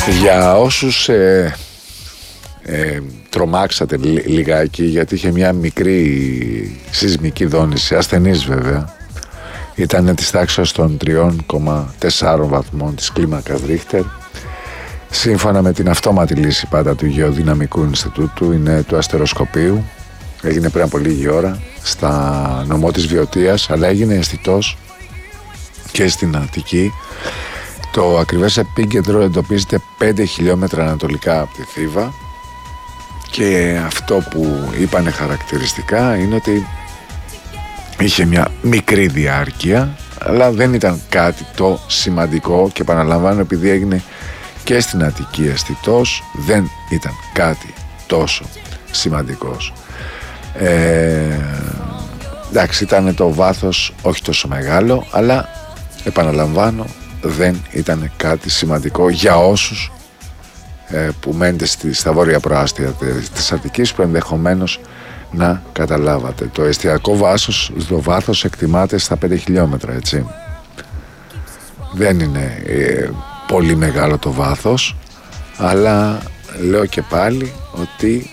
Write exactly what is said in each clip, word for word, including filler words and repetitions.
Για όσους ε, ε, τρομάξατε λιγάκι, γιατί είχε μια μικρή σεισμική δόνηση, ασθενής βέβαια, ήταν της τάξης των τρία κόμμα τέσσερα βαθμών της κλίμακας Ρίχτερ. Σύμφωνα με την αυτόματη λύση πάντα του Γεωδυναμικού Ινστιτούτου, είναι του αστεροσκοπίου. Έγινε πριν από λίγη ώρα στα νομό της Βιωτίας, αλλά έγινε αισθητός και στην Αττική. Το ακριβές επίκεντρο εντοπίζεται πέντε χιλιόμετρα ανατολικά από τη Θήβα, και αυτό που είπανε χαρακτηριστικά είναι ότι είχε μια μικρή διάρκεια, αλλά δεν ήταν κάτι το σημαντικό, και επαναλαμβάνω, επειδή έγινε και στην Αττική αισθητός, δεν ήταν κάτι τόσο σημαντικός. Ε, εντάξει, ήταν το βάθος όχι τόσο μεγάλο, αλλά επαναλαμβάνω, δεν ήταν κάτι σημαντικό για όσους ε, που μένετε στη, στα βόρεια προάστια της Αττικής, που ενδεχομένως να καταλάβατε. Το εστιακό βάσος, το βάθος εκτιμάται στα πέντε χιλιόμετρα, έτσι. Δεν είναι ε, πολύ μεγάλο το βάθος, αλλά λέω και πάλι ότι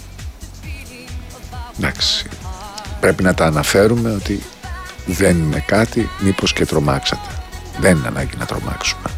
εντάξει, πρέπει να τα αναφέρουμε ότι δεν είναι κάτι μήπως και τρομάξατε. Δεν είναι ανάγκη να τρομάξουμε.